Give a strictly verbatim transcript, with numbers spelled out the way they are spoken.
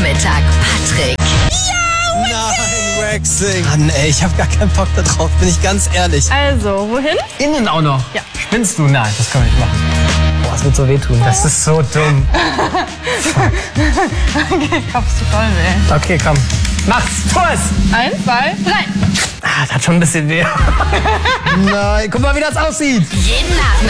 Nachmittag, Patrick. Nein, Waxing. Mann, ey, ich hab gar keinen Bock da drauf, bin ich ganz ehrlich. Also, wohin? Innen auch noch? Ja. Spinnst du? Nein, das können wir nicht machen. Boah, das wird so wehtun. Das ist so dumm. Okay, Kopfst du voll weh. Okay, komm. Mach's, tu es! Eins, zwei, drei. Ah, das hat schon ein bisschen weh. Nein, guck mal, wie das aussieht. Jeden Nachmittag